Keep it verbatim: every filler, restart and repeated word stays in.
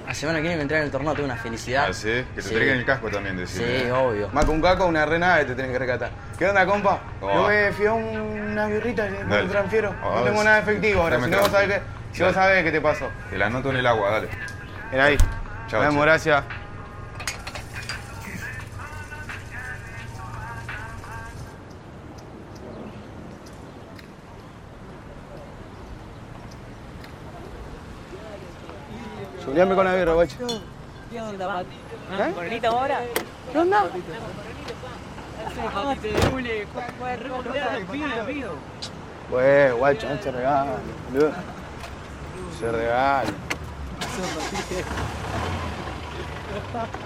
La semana que viene me entregan el torneo, tengo una felicidad. Ah, ¿sí? Que te Sí. traigan el casco también, decís. Sí, ¿eh? obvio. Más que un caco, una renada te tenés que rescatar. ¿Qué onda, compa? ¿Cómo Yo va? me fui a un- unas birritas y después Dale. te transfiero. Ah, No tengo sí. nada de efectivo ahora. Dame Si no, vos sabés, transfer. que, si vos Dale. sabés qué te pasó. Te la anoto en el agua, dale. Mira ahí. Chao, Nos vemos, che. gracias. Juliame con la birra, guacho. ¿Qué onda, ¿Eh? ¿Morenita ahora? ¿Qué onda? Pues, guacho, no se regala, boludo. Se regala.